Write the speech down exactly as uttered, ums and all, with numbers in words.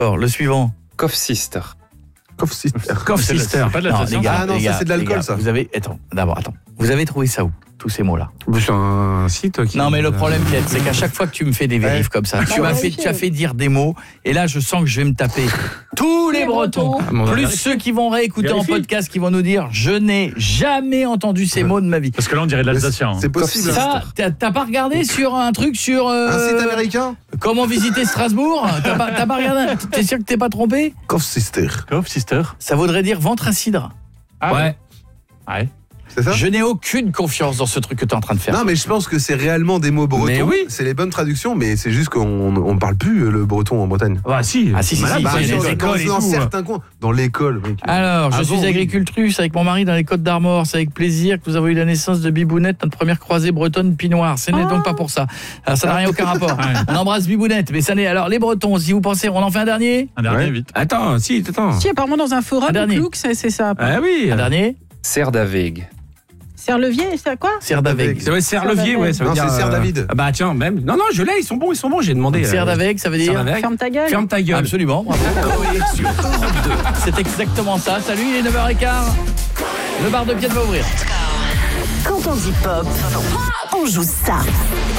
Alors, le suivant. Cough Sister. Cough Sister. Cough C'est de- Sister. c'est pas de la Non, station. les gars, Ah non, les ça, gars, c'est de l'alcool, les gars, ça. Vous avez, attends, d'abord, attends. Vous avez trouvé ça où, tous ces mots-là? C'est un site qui... Non, mais le problème, Piet, c'est qu'à chaque fois que tu me fais des vérifs comme ça, tu m'as fait, tu as fait dire des mots, et là, je sens que je vais me taper tous les Les Bretons, Bretons. Ah, bon, plus vérifie. ceux qui vont réécouter Vérifie. en podcast, qui vont nous dire, je n'ai jamais entendu ces mots de ma vie. Parce que là, on dirait de l'Alsacien. hein. C'est possible. Ça, t'as t'as pas regardé sur un truc sur euh, Un site américain. comment visiter Strasbourg? T'as pas, t'as pas regardé? T'es sûr que t'es pas trompé? Cough Sister. Cough Sister. Ça voudrait dire ventre à cidre. Ah Ouais. Ouais. C'est ça? Je n'ai aucune confiance dans ce truc que t'es en train de faire. Non, mais je pense que c'est réellement des mots bretons. Mais oui. C'est les bonnes traductions, mais c'est juste qu'on on parle plus le breton en Bretagne. Ah si. Ah, si, si, Voilà, si, bah, c'est dans les les dans, écoles et dans tout. certains coins. Dans l'école, mec. Alors, je Ah suis bon, oui. agricultrice avec mon mari dans les Côtes d'Armor. C'est avec plaisir que nous avons eu la naissance de Bibounette, notre première croisée bretonne pinoire. Ce n'est donc pas pour ça. Alors, ça n'a rien aucun rapport. Ouais. On embrasse Bibounette, mais ça n'est. Alors, les Bretons, si vous pensez, on en fait un dernier? Un dernier, Ouais. vite. Attends, si, attends. Si, apparemment, dans un forum, Un dernier. Clouk, c'est c'est ça. Ah oui. Un dernier? Serre d'Aveg. Serre-levier, c'est quoi? Serre d'Aveg. C'est vrai, serre levier, ouais, ça veut Non, dire. c'est Serre euh, David. Ah bah tiens, même. Non, non, je l'ai, ils sont bons, ils sont bons, j'ai demandé. Serre euh, d'Aveg, ça veut dire? Serre d'Aveg. Ferme ta gueule. Ferme ta gueule. Absolument, bravo. C'est exactement ça. Salut, il est neuf heures quinze. Le bar de Pied va ouvrir. Quand on dit pop, on joue ça.